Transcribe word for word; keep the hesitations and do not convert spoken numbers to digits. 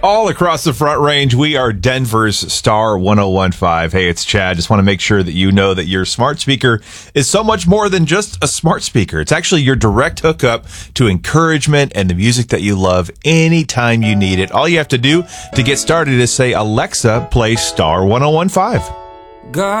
all across the Front Range. We are Denver's Star one oh one five. Hey, it's Chad. Just want to make sure that you know that your smart speaker is so much more than just a smart speaker. It's actually your direct hookup to encouragement and the music that you love anytime you need it. All you have to do to get started is say, Alexa, play Star one oh one five. God.